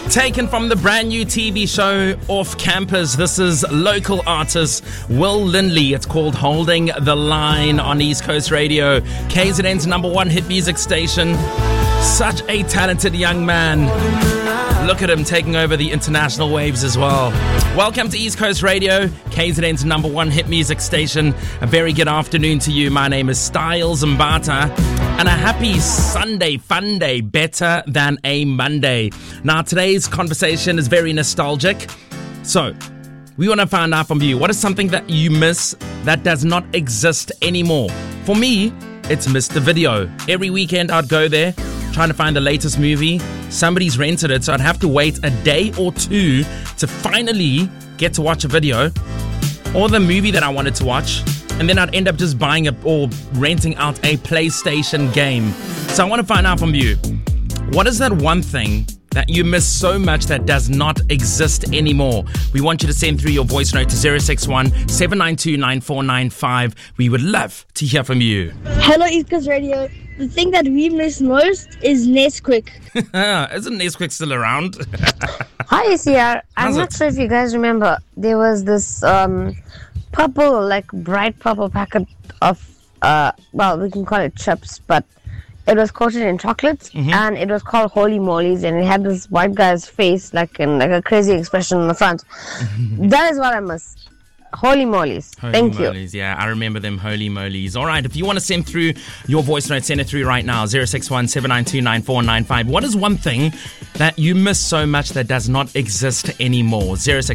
Taken from the brand new TV show Off Campus, this is local artist Will Lindley. It's called Holding the Line on East Coast Radio, KZN's number one hit music station. Such a talented young man. Look at him taking over the international waves as well. Welcome to East Coast Radio, KZN's number one hit music station. A very good afternoon to you. My name is Styles Mbata. And a happy Sunday fun day, better than a Monday. Now, today's conversation is very nostalgic. So, we want to find out from you, what is something that you miss that does not exist anymore? For me, it's Mr. Video. Every weekend I'd go there, trying to find the latest movie. Somebody's rented it, so I'd have to wait a day or two to finally get to watch a video or the movie that I wanted to watch. And then I'd end up just buying or renting out a PlayStation game. So I want to find out from you, what is that one thing that you miss so much that does not exist anymore? We want you to send through your voice note to 061-792-9495. We would love to hear from you. Hello, East Coast Radio. The thing that we miss most is Nesquik. Isn't Nesquik still around? Hi, ACR. I'm not sure if you guys remember. There was this purple, like bright purple packet of, well, we can call it chips, but it was coated in chocolate, and it was called Holy Mollies, and it had this white guy's face, like a crazy expression on the front. That is what I miss. Holy Mollies. Thank you. Yeah, I remember them, Holy Mollies. All right, if you want to send through your voice note, send it through right now, 061-792-9495. What is one thing that you miss so much that does not exist anymore?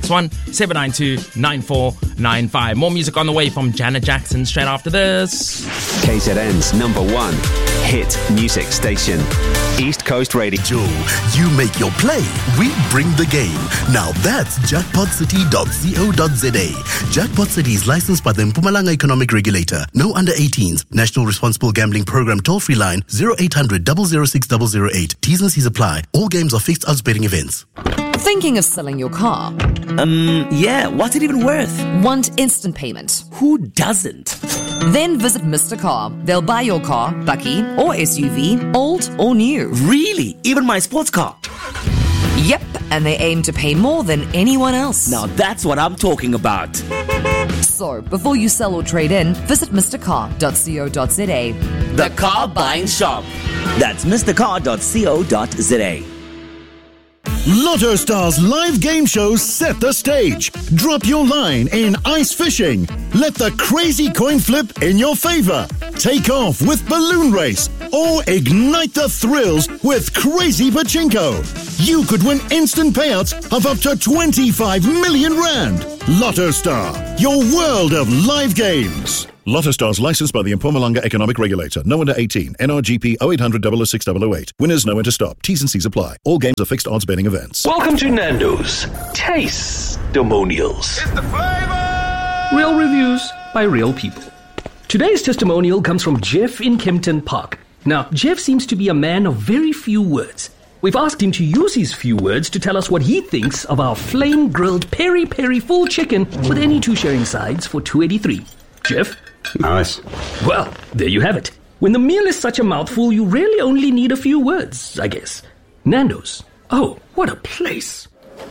061-792-9495. More music on the way from Janet Jackson straight after this. KZN's number one hit music station, East Coast Radio. Joe, you make your play, we bring the game. Now that's jackpotcity.co.za. Jackpot City is licensed by the Mpumalanga Economic Regulator. No under 18s. National Responsible Gambling Program toll-free line 0800 006 008. T's and C's apply. All games are fixed odds betting events. Thinking of selling your car? Yeah, what's it even worth? Want instant payment? Who doesn't? Then visit Mr. Car. They'll buy your car, bakkie or SUV, old or new. Really? Even my sports car? Yep, and they aim to pay more than anyone else. Now that's what I'm talking about. So, before you sell or trade in, visit mrcar.co.za. The car buying shop. That's mrcar.co.za. Lotto Stars live game shows set the stage. Drop your line in ice fishing. Let the crazy coin flip in your favor. Take off with balloon race or ignite the thrills with crazy pachinko. You could win instant payouts of up to 25 million rand. Lotto Star, your world of live games. Lotto Stars licensed by the Mpumalanga Economic Regulator. No under 18. NRGP 0800 006 008. Winners know when to stop. T's and C's apply. All games are fixed odds betting events. Welcome to Nando's Taste-Demonials. It's the flavor! Real reviews by real people. Today's testimonial comes from Jeff in Kempton Park. Now, Jeff seems to be a man of very few words. We've asked him to use his few words to tell us what he thinks of our flame-grilled peri-peri full chicken with any two sharing sides for $2.83. Jeff? Nice. Well, there you have it. When the meal is such a mouthful, you really only need a few words, I guess. Nando's. Oh, what a place.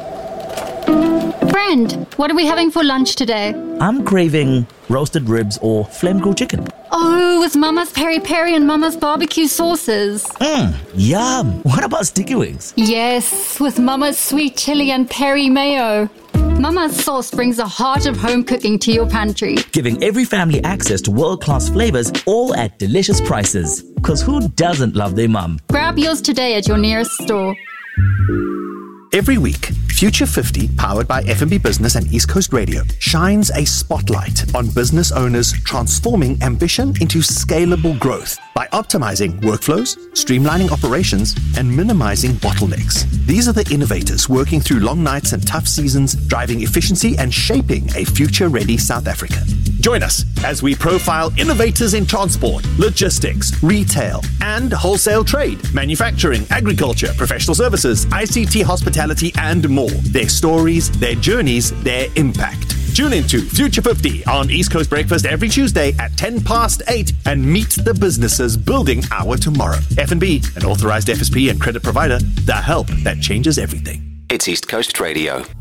Friend, what are we having for lunch today? I'm craving roasted ribs or flame-grilled chicken. Oh, with Mama's peri-peri and Mama's barbecue sauces. Yum. What about sticky wings? Yes, with Mama's sweet chili and peri mayo. Mama's sauce brings the heart of home cooking to your pantry. Giving every family access to world-class flavors, all at delicious prices. Because who doesn't love their mum? Grab yours today at your nearest store. Every week, Future 50, powered by F&B Business and East Coast Radio, shines a spotlight on business owners transforming ambition into scalable growth by optimizing workflows, streamlining operations, and minimizing bottlenecks. These are the innovators working through long nights and tough seasons, driving efficiency and shaping a future-ready South Africa. Join us as we profile innovators in transport, logistics, retail, and wholesale trade, manufacturing, agriculture, professional services, ICT, hospitality, and more. Their stories, their journeys, their impact. Tune into Future 50 on East Coast Breakfast every Tuesday at 8:10 and meet the businesses building our tomorrow. F&B, an authorized FSP and credit provider, the help that changes everything. It's East Coast Radio.